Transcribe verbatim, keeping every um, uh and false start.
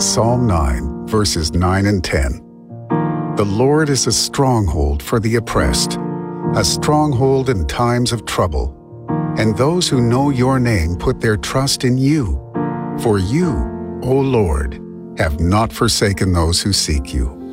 Psalm nine, verses nine and ten. The Lord is a stronghold for the oppressed, a stronghold in times of trouble. And those who know your name put their trust in you. For you, O Lord, have not forsaken those who seek you.